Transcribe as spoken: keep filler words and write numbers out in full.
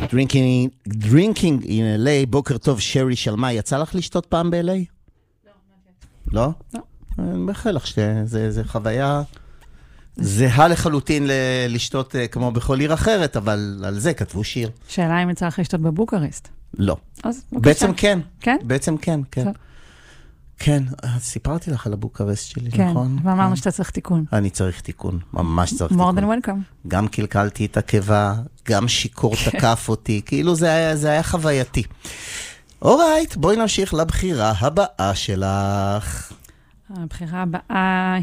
Drinking, drinking in L A, בוקר טוב, שרי שלמה, יצא לך לשתות פעם ב-L A? לא, לא? לא. אני מאחל לך שזה חוויה זהה לחלוטין לשתות כמו בכל עיר אחרת, אבל על זה כתבו שיר. שאלה אם יצא לך לשתות בבוקרסט. לא. אז בעצם כן. כן? בעצם כן, כן. כן, סיפרתי לך על הבוקרסט שלי, כן, נכון? ואמרנו שאתה צריך תיקון. אני צריך תיקון, ממש צריך More תיקון. than welcome. גם קלקלתי את הקיבה, גם שיקור תקף אותי, כאילו זה היה, זה היה חווייתי. אורייט, בואי נמשיך לבחירה הבאה שלך. הבחירה הבאה